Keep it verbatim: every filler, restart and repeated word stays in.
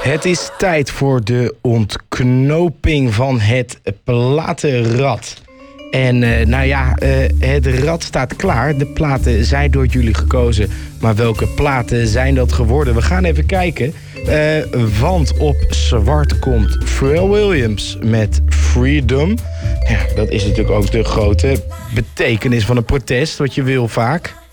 Het is tijd voor de ontknoping van het platenrad. En uh, nou ja, uh, het rad staat klaar. De platen zijn door jullie gekozen. Maar welke platen zijn dat geworden? We gaan even kijken. Uh, want op zwart komt Pharrell Williams met Freedom. Ja, dat is natuurlijk ook de grote betekenis van een protest, wat je wil vaak.